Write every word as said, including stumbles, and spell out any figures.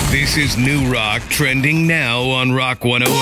This is New Rock, trending now on Rock one oh eight.